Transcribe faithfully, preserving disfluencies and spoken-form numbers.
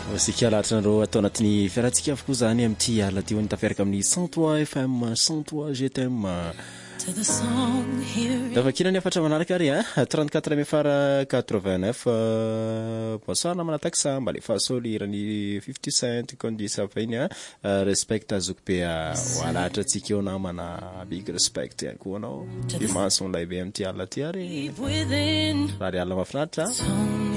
Sika latranro atao anatin'ny fiarantsika avokoa zany amin'ity ala ty ho nitafiaraka amin'ny cent trois F M cent trois G T M. Dafa kina ny efatra manaraka ary hein trente-quatre mefara quatre-vingt-neuf bonsoir namana taxa mba le fasoli irany fifty cent kondisa fa iny hein respect azoko be walatra tsika eo namana big respect ihany koa anao dimanche on live amin'ity ala ty ary raha ala mafinaritra